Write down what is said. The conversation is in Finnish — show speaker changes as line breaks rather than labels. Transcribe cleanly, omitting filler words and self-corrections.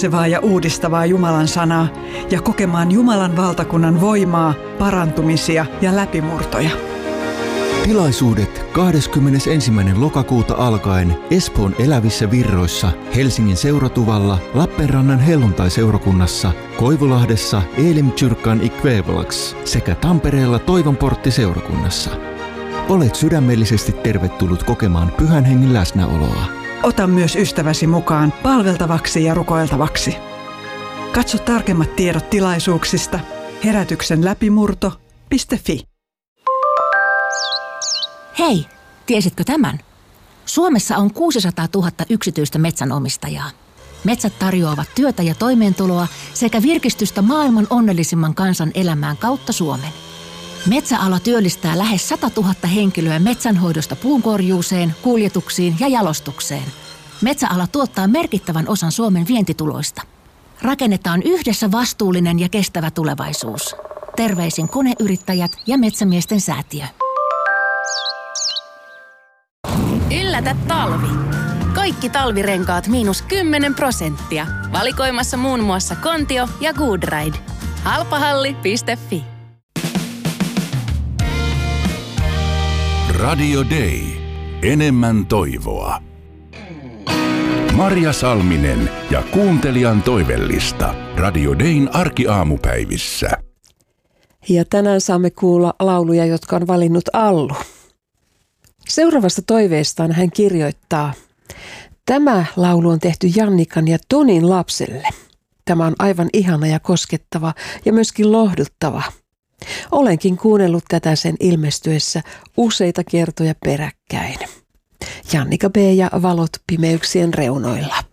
rohkaisevaa ja uudistavaa Jumalan sanaa ja kokemaan Jumalan valtakunnan voimaa, parantumisia ja läpimurtoja.
Tilaisuudet 21. lokakuuta alkaen Espoon Elävissä Virroissa, Helsingin Seuratuvalla, Lappeenrannan Helluntai-seurakunnassa, Koivulahdessa Elimkyrkan Ikvävalax sekä Tampereella Toivonportti-seurakunnassa. Olet sydämellisesti tervetullut kokemaan Pyhän Hengen läsnäoloa.
Ota myös ystäväsi mukaan palveltavaksi ja rukoiltavaksi. Katso tarkemmat tiedot tilaisuuksista herätyksenläpimurto.fi.
Hei, tiesitkö tämän? Suomessa on 600 000 yksityistä metsänomistajaa. Metsät tarjoavat työtä ja toimeentuloa sekä virkistystä maailman onnellisimman kansan elämään kautta Suomen. Metsäala työllistää lähes 100 000 henkilöä metsänhoidosta puunkorjuuseen, kuljetuksiin ja jalostukseen. Metsäala tuottaa merkittävän osan Suomen vientituloista. Rakennetaan yhdessä vastuullinen ja kestävä tulevaisuus. Terveisin koneyrittäjät ja Metsämiesten säätiö.
Yllätä talvi. Kaikki talvirenkaat -10%. Valikoimassa muun muassa Kontio ja Goodride. Halpahalli.fi.
Radio Day. Enemmän toivoa. Marja Salminen ja kuuntelijan toivellista. Radio Dayn arkiaamupäivissä.
Ja tänään saamme kuulla lauluja, jotka on valinnut Allu. Seuraavasta toiveestaan hän kirjoittaa: Tämä laulu on tehty Jannikan ja Tonin lapselle. Tämä on aivan ihana ja koskettava ja myöskin lohduttava. Olenkin kuunnellut tätä sen ilmestyessä useita kertoja peräkkäin. Jannika B. ja valot pimeyksien reunoilla.